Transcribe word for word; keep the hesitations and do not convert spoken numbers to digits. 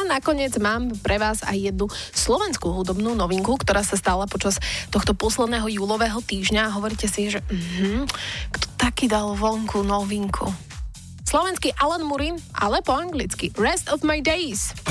nakoniec mám pre vás aj jednu slovenskú hudobnú novinku, ktorá sa stala počas tohto posledného júlového týždňa. Hovoríte si, že uh-huh, kto taký dal vonku novinku? Slovenský Alan Murin, ale po anglicky Rest of My Days.